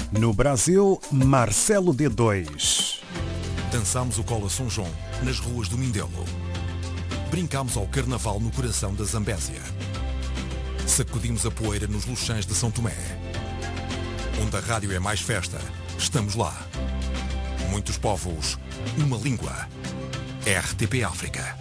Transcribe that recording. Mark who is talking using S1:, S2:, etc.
S1: No Brasil, Marcelo D2.
S2: Dançámos o Cola São João nas ruas do Mindelo. Brincámos ao Carnaval no coração da Zambésia. Sacudimos a poeira nos Luxães de São Tomé. Onde a rádio é mais festa, estamos lá. Muitos povos, uma língua. RTP África.